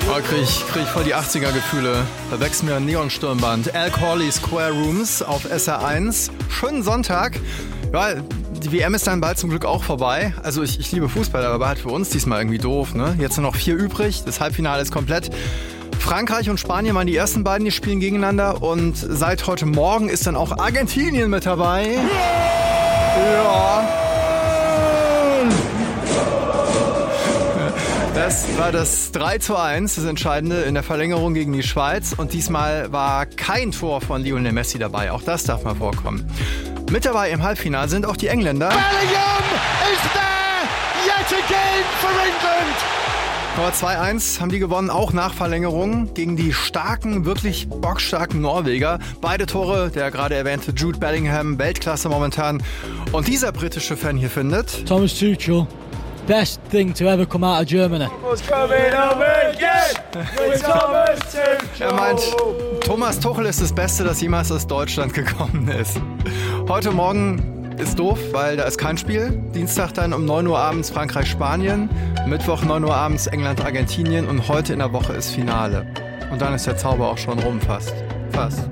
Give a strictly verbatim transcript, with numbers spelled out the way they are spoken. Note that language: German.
Oh, krieg ich, krieg ich voll die achtziger-Gefühle. Da wächst mir ein Neonstirnband. Al Corley, Square Rooms auf S R eins. Schönen Sonntag. Ja, die W M ist dann bald zum Glück auch vorbei. Also ich, ich liebe Fußball, aber halt für uns diesmal irgendwie doof, ne? Jetzt nur noch vier übrig. Das Halbfinale ist komplett. Frankreich und Spanien waren die ersten beiden, die spielen gegeneinander. Und seit heute Morgen ist dann auch Argentinien mit dabei. Ja. Das war das drei zu eins, das Entscheidende in der Verlängerung gegen die Schweiz. Und diesmal war kein Tor von Lionel Messi dabei. Auch das darf mal vorkommen. Mit dabei im Halbfinale sind auch die Engländer. Bellingham is there yet again for England. Aber zwei eins haben die gewonnen, auch nach Verlängerung gegen die starken, wirklich bockstarken Norweger. Beide Tore, der gerade erwähnte Jude Bellingham, Weltklasse momentan. Und dieser britische Fan hier findet... Thomas Tuchel, best thing to ever come out of Germany. Er meint, Thomas Tuchel ist das Beste, das jemals aus Deutschland gekommen ist. Heute Morgen ist doof, weil da ist kein Spiel. Dienstag dann um neun Uhr abends Frankreich-Spanien. Mittwoch neun Uhr abends England-Argentinien. Und heute in der Woche ist Finale. Und dann ist der Zauber auch schon rum fast. Fast.